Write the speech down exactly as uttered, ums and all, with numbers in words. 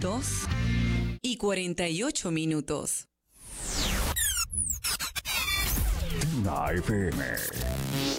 dos y cuarenta y ocho minutos. Tuna F M.